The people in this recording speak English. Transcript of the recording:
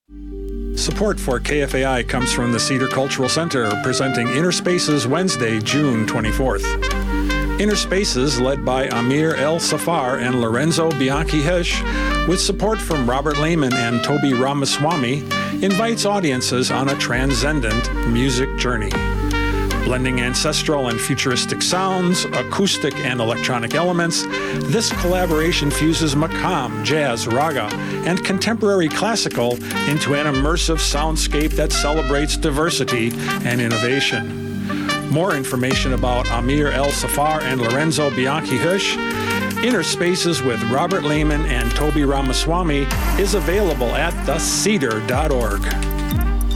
Support for KFAI comes from the Cedar Cultural Center, presenting Inner Spaces Wednesday, June 24th. Inner Spaces, led by Amir El Safar and Lorenzo Bianchi-Hirsch, with support from Robert Lehman and Toby Ramaswamy, invites audiences on a transcendent music journey. Blending ancestral and futuristic sounds, acoustic and electronic elements, this collaboration fuses maqam, jazz, raga, and contemporary classical into an immersive soundscape that celebrates diversity and innovation. More information about Amir El Safar and Lorenzo Bianchi-Hirsch, Inner Spaces with Robert Lehman and Toby Ramaswamy, is available at thecedar.org.